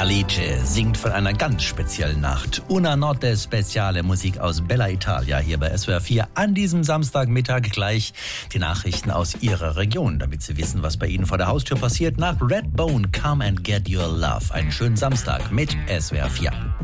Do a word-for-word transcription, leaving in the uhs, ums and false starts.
Alice singt von einer ganz speziellen Nacht. Una notte speciale, Musik aus Bella Italia hier bei S W R vier. An diesem Samstagmittag gleich die Nachrichten aus Ihrer Region, damit Sie wissen, was bei Ihnen vor der Haustür passiert. Nach Redbone, Come and Get Your Love. Einen schönen Samstag mit S W R vier.